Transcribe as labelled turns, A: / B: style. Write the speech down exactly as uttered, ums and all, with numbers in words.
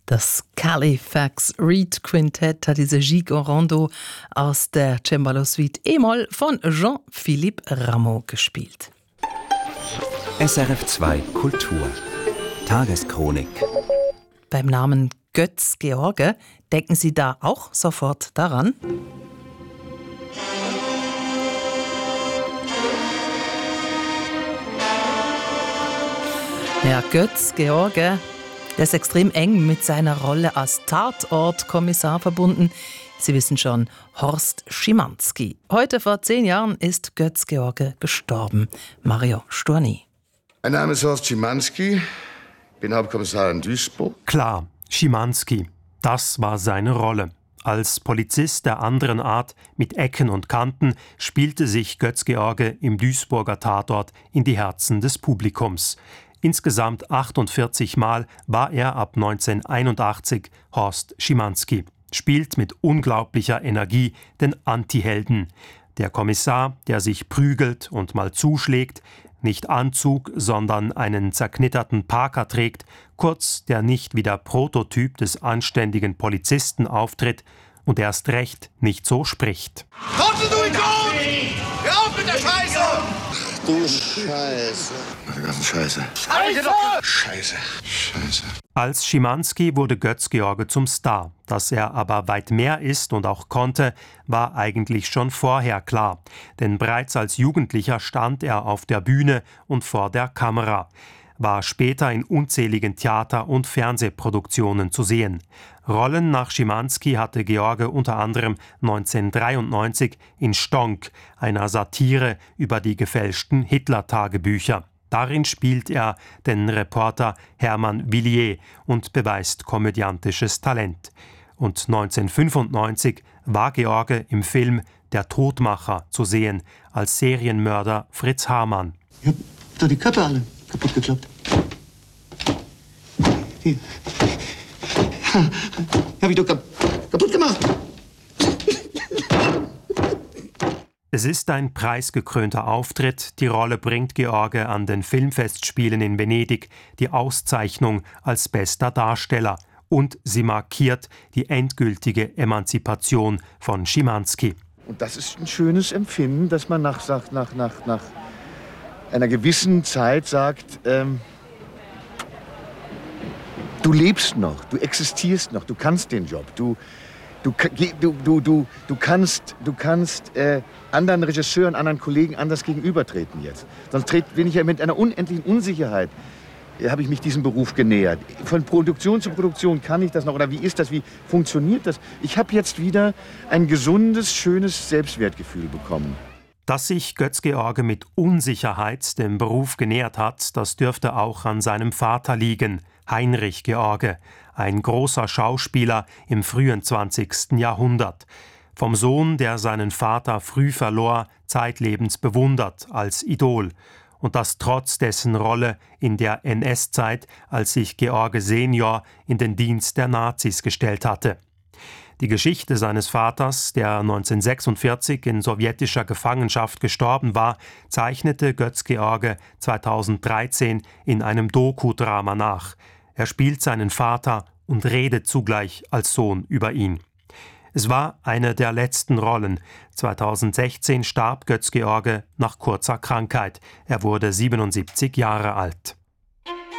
A: Das Califax Reed Quintett hat diese Gigue en Rondo aus der Cembalo-Suite E-Moll von Jean-Philippe Rameau gespielt.
B: S R F zwei Kultur Tageschronik.
A: Beim Namen Götz George denken Sie da auch sofort daran? Ja, Götz George, der ist extrem eng mit seiner Rolle als Tatortkommissar verbunden. Sie wissen schon, Horst Schimanski. Heute vor zehn Jahren ist Götz George gestorben. Mario Storni.
C: Mein Name ist Horst Schimanski, bin Hauptkommissar in Duisburg.
D: Klar, Schimanski, das war seine Rolle. Als Polizist der anderen Art mit Ecken und Kanten spielte sich Götz George im Duisburger Tatort in die Herzen des Publikums. Insgesamt achtundvierzig Mal war er ab neunzehnhunderteinundachtzig Horst Schimanski, spielt mit unglaublicher Energie den Antihelden. Der Kommissar, der sich prügelt und mal zuschlägt, nicht Anzug, sondern einen zerknitterten Parker trägt, kurz der nicht wie der Prototyp des anständigen Polizisten auftritt und erst recht nicht so spricht.
E: Trottel, du Idiot! Hör auf mit der Scheiße!
C: Du Scheiße. Meine ganze Scheiße.
E: Scheiße!
C: Scheiße. Scheiße.
D: Als Schimanski wurde Götz George zum Star. Dass er aber weit mehr ist und auch konnte, war eigentlich schon vorher klar. Denn bereits als Jugendlicher stand er auf der Bühne und vor der Kamera. War später in unzähligen Theater- und Fernsehproduktionen zu sehen. Rollen nach Schimanski hatte George unter anderem neunzehnhundertdreiundneunzig in Stonk, einer Satire über die gefälschten Hitler-Tagebücher. Darin spielt er den Reporter Hermann Villiers und beweist komödiantisches Talent. Und neunzehnhundertfünfundneunzig war George im Film Der Todmacher zu sehen, als Serienmörder Fritz Hamann.
F: Ich hab da die Köpfe alle kaputt geklappt. Die hab ich doch kap kaputt gemacht.
D: Es ist ein preisgekrönter Auftritt. Die Rolle bringt George an den Filmfestspielen in Venedig die Auszeichnung als bester Darsteller. Und sie markiert die endgültige Emanzipation von Schimanski.
G: Und das ist ein schönes Empfinden, dass man nach, nach, nach, nach, nach einer gewissen Zeit sagt, ähm, du lebst noch, du existierst noch, du kannst den Job, du, du, du, du, du, du kannst, du kannst äh, anderen Regisseuren, anderen Kollegen anders gegenübertreten jetzt. Sonst tret, bin ich ja mit einer unendlichen Unsicherheit, äh, habe ich mich diesem Beruf genähert. Von Produktion zu Produktion kann ich das noch, oder wie ist das, wie funktioniert das? Ich habe jetzt wieder ein gesundes, schönes Selbstwertgefühl bekommen.
D: Dass sich Götz George mit Unsicherheit dem Beruf genähert hat, das dürfte auch an seinem Vater liegen, Heinrich George, ein großer Schauspieler im frühen zwanzigsten Jahrhundert. Vom Sohn, der seinen Vater früh verlor, zeitlebens bewundert als Idol. Und das trotz dessen Rolle in der N S-Zeit, als sich George Senior in den Dienst der Nazis gestellt hatte. Die Geschichte seines Vaters, der neunzehnhundertsechsundvierzig in sowjetischer Gefangenschaft gestorben war, zeichnete Götz George zweitausenddreizehn in einem Doku-Drama nach. Er spielt seinen Vater und redet zugleich als Sohn über ihn. Es war eine der letzten Rollen. zweitausendsechzehn starb Götz George nach kurzer Krankheit. Er wurde siebenundsiebzig Jahre alt.